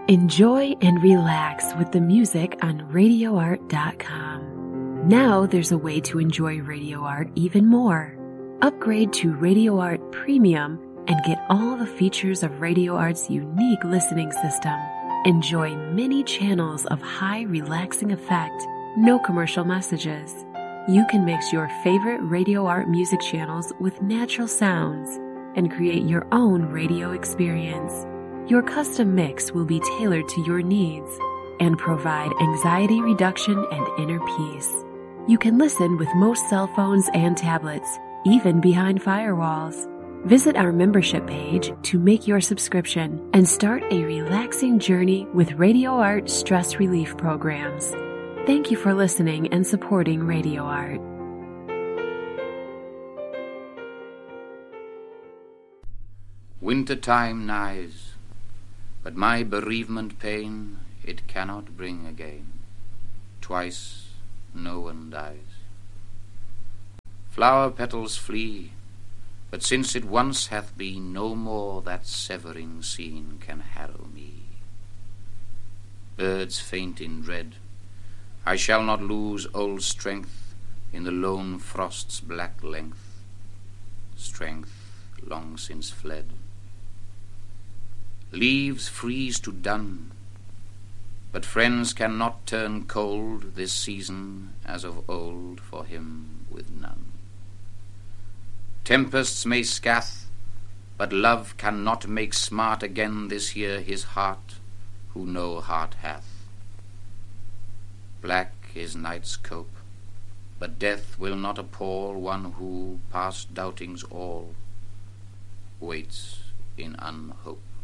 Enjoy and relax with the music on RadioArt.com. Now there's a way to enjoy Radio Art even more. Upgrade to Radio Art Premium and get all the features of Radio Art's unique listening system. Enjoy many channels of high relaxing effect, no commercial messages. You can mix your favorite Radio Art music channels with natural sounds and create your own radio experience. Your custom mix will be tailored to your needs and provide anxiety reduction and inner peace. You can listen with most cell phones and tablets, even behind firewalls. Visit our membership page to make your subscription and start a relaxing journey with Radio Art stress relief programs. Thank you for listening and supporting Radio Art. Wintertime nighes, but my bereavement pain it cannot bring again. Twice no one dies. Flower petals flee, but since it once hath been, no more that severing scene can harrow me. Birds faint in dread, I shall not lose old strength in the lone frost's black length, strength long since fled. Leaves freeze to dun, but friends cannot turn cold this season as of old for him with none. Tempests may scath, but love cannot make smart again this year his heart who no heart hath. Black is night's cope, but death will not appall one who, past doubtings all, waits in unhope.